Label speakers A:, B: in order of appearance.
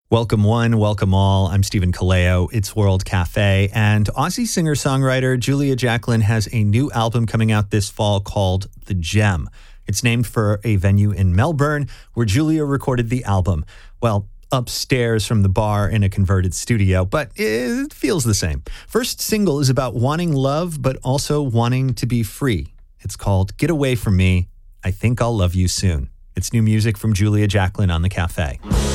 A: Welcome one, welcome all. I'm Stephen Kaleo. It's World Cafe. And Aussie singer-songwriter Julia Jacklin has a new album coming out this fall called The Gem. It's named for a venue in Melbourne where Julia recorded the album. Well, upstairs from the bar in a converted studio, but it feels the same. First single is about wanting love, but also wanting to be free. It's called Get Away From Me. I Think I'll Love You Soon. It's new music from Julia Jacklin on The Cafe.